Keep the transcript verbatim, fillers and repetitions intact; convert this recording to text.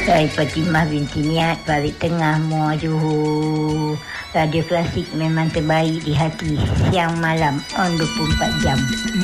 Saya Fatimah binti Niat, Balik Tengah, Muar Johor. Radio Klasik memang terbaik di hati. Siang malam on dua puluh empat jam.